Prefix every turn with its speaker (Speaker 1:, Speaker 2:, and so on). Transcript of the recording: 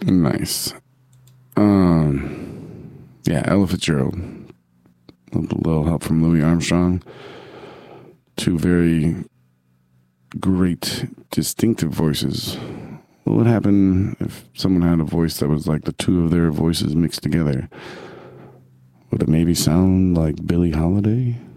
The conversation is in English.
Speaker 1: Nice. Yeah, Ella Fitzgerald. A little help from Louis Armstrong. Two very great, distinctive voices. What would happen if someone had a voice that was like the two of their voices mixed together? Would it maybe sound like Billie Holiday?